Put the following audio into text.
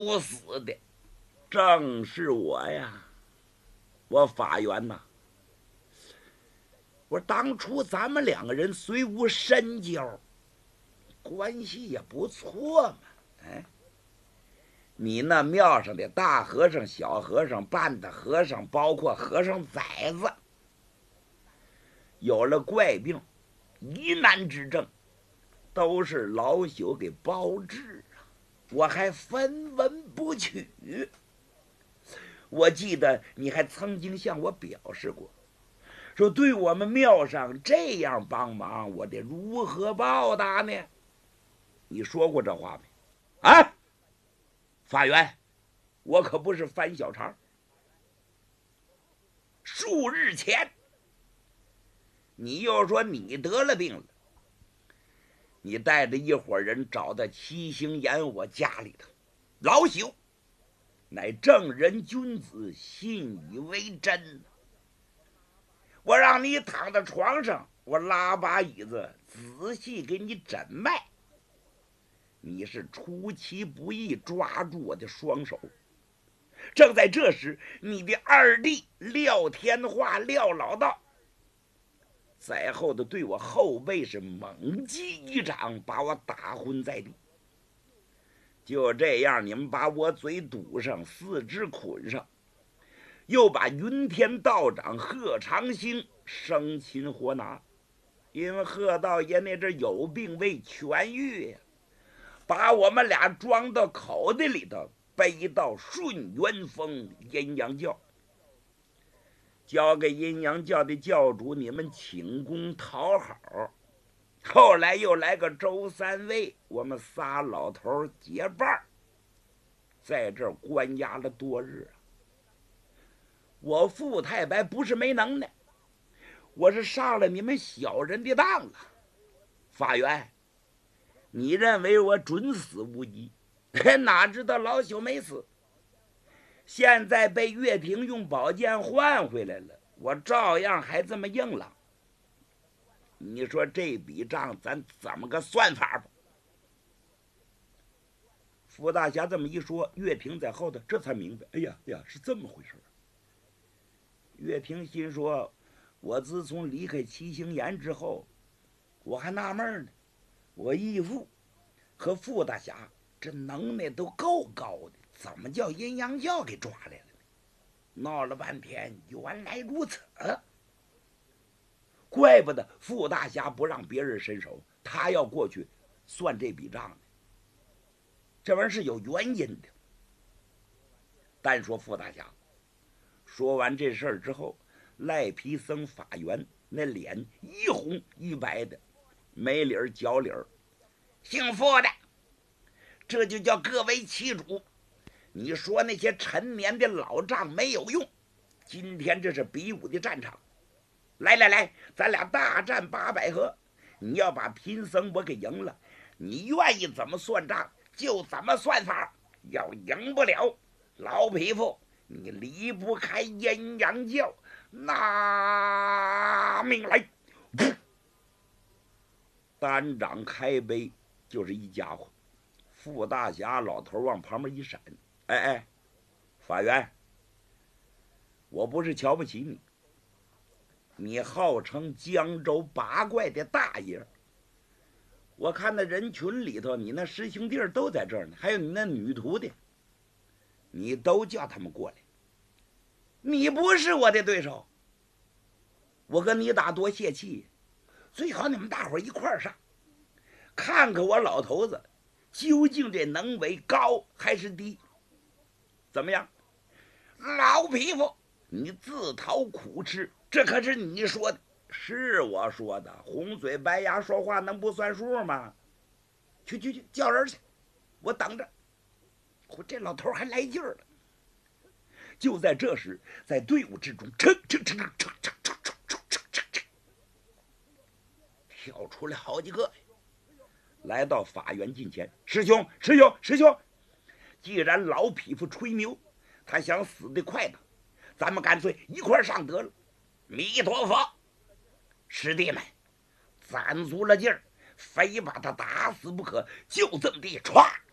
死的正是我呀，我法源呐。我当初咱们两个人虽无深交，关系也不错嘛。哎，你那庙上的大和尚、小和尚、半的和尚，包括和尚崽子，有了怪病、疑难之症，都是老朽给包治啊，我还分文不取。我记得你还曾经向我表示过，说对我们庙上这样帮忙，我得如何报答呢？你说过这话没？啊，法源，我可不是翻小肠。数日前，你又说你得了病了，你带着一伙人找到七星岩我家里头，老朽乃正人君子，信以为真。我让你躺在床上，我拉把椅子，仔细给你诊脉。你是出其不意抓住我的双手。正在这时，你的二弟廖天化、廖老道在后的对我后背是猛击一掌，把我打昏在地。就这样，你们把我嘴堵上，四肢捆上，又把云天道长贺长兴生擒活拿，因为贺道爷那阵有病未痊愈，把我们俩装到口袋里头，背到顺元峰阴阳教，交给阴阳教的教主，你们请功讨好。后来又来个周三位，我们仨老头结伴，在这儿关押了多日啊。我傅太白不是没能耐，我是上了你们小人的当啊。法源，你认为我准死无疑，哪知道老朽没死，现在被岳平用宝剑换回来了，我照样还这么硬朗。你说这笔账咱怎么个算法吧？傅大侠这么一说，岳平在后头这才明白，哎呀呀，是这么回事。岳平心说，我自从离开七星岩之后，我还纳闷呢，我义父和傅大侠这能耐都够高的，怎么叫阴阳教给抓来了呢？闹了半天，原来如此。怪不得傅大侠不让别人伸手，他要过去算这笔账呢。这玩意儿是有原因的。单说傅大侠，说完这事儿之后，赖皮僧法源那脸一红一白的，没理儿脚理儿。姓傅的，这就叫各为其主。你说那些陈年的老账没有用，今天这是比武的战场。来来来，咱俩大战800合，你要把贫僧我给赢了，你愿意怎么算账就怎么算法。要赢不了，老匹夫，你离不开阴阳教，拿命来！单掌开杯就是一家伙。傅大侠老头往旁边一闪，哎哎，法源，我不是瞧不起你，你号称江州八怪的大爷，我看那人群里头，你那师兄弟都在这儿呢，还有你那女徒弟，你都叫他们过来。你不是我的对手，我跟你打多泄气，最好你们大伙一块儿上，看看我老头子究竟这能为高还是低？怎么样？老匹夫，你自讨苦吃，这可是你说的。是我说的，红嘴白牙说话能不算数吗？去去去，叫人去，我等着。这老头还来劲儿了。就在这时，在队伍之中，跳出来好几个，来到法源近前。师兄，师兄，师兄！既然老匹夫吹牛，他想死得快呢，咱们干脆一块上得了。弥陀佛！师弟们，攒足了劲儿，非把他打死不可。就这么地，歘，